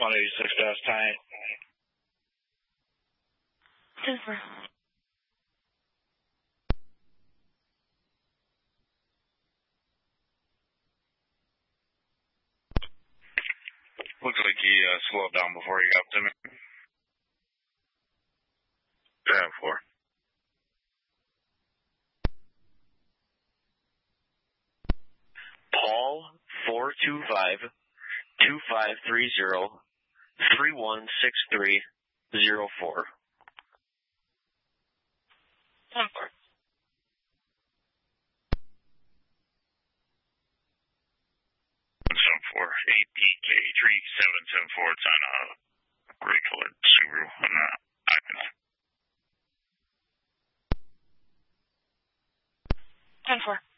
186 dash 10. 10-4. Looks like he slowed down before he got to me. 10-4. Paul 425-2530-3163-04. 10-4. 7-4. APK 3774. It's on a gray colored Subaru on Ivanhoe. 10-4.